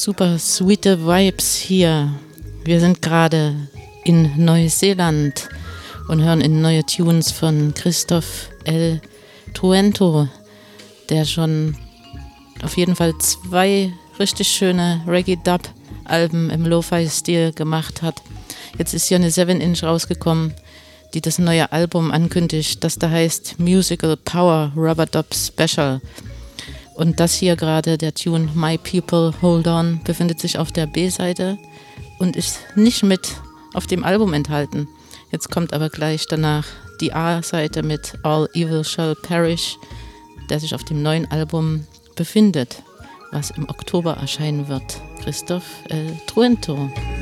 super sweete Vibes hier. Wir sind gerade in Neuseeland und hören in neue Tunes von Christoph L. Truento, der schon auf jeden Fall 2 richtig schöne Reggae-Dub-Alben im Lo-Fi-Stil gemacht hat. Jetzt ist hier eine 7-Inch rausgekommen, die das neue Album ankündigt, das da heißt Musical Power Rubber Dub Special. Und das hier gerade, der Tune My People Hold On, befindet sich auf der B-Seite und ist nicht mit auf dem Album enthalten. Jetzt kommt aber gleich danach die A-Seite mit All Evil Shall Perish, der sich auf dem neuen Album befindet, was im Oktober erscheinen wird. Christoph L. Truento.